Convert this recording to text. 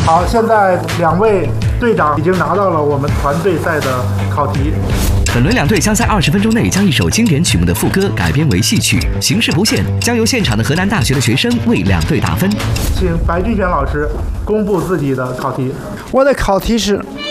好，现在2位队长已经拿到了我们团队赛的考题。 本轮2队将在20分钟内将一首经典曲目的副歌改编为戏曲，形式不限，将由现场的河南大学的学生为2队打分。 请白俊全老师公布自己的考题。 我的考题是